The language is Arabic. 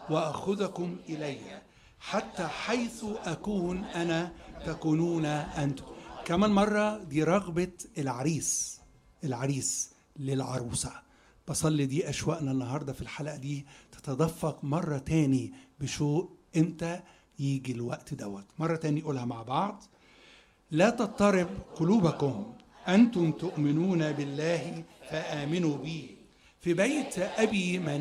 وأخذكم إلي، حتى حيث أكون أنا تكونون أنتم. كمان مرة دي رغبة العريس للعروسة. بصلي دي أشواقنا النهاردة في الحلقة دي تتدفق مرة تاني بشوق إمتى يجي الوقت دوت. مرة تاني قولها مع بعض: لا تضطرب قلوبكم، أنتم تؤمنون بالله فآمنوا بي، في بيت أبي